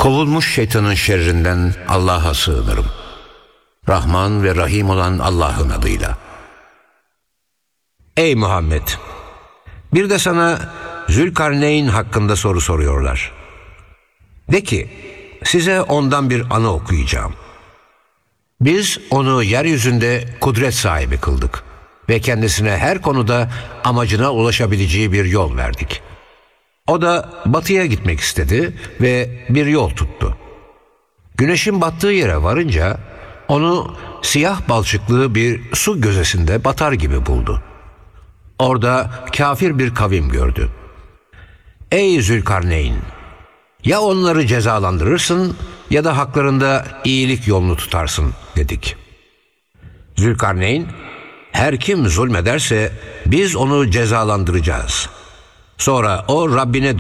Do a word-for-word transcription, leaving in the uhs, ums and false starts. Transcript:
Kovulmuş şeytanın şerrinden Allah'a sığınırım. Rahman ve Rahim olan Allah'ın adıyla. Ey Muhammed! Bir de sana Zülkarneyn hakkında soru soruyorlar. De ki, size ondan bir anı okuyacağım. Biz onu yeryüzünde kudret sahibi kıldık ve kendisine her konuda amacına ulaşabileceği bir yol verdik. O da batıya gitmek istedi ve bir yol tuttu. Güneşin battığı yere varınca onu siyah balçıklı bir su gözesinde batar gibi buldu. Orada kafir bir kavim gördü. Ey Zülkarneyn! Ya onları cezalandırırsın ya da haklarında iyilik yolunu tutarsın dedik. Zülkarneyn, her kim zulmederse biz onu cezalandıracağız. Sonra o Rabbine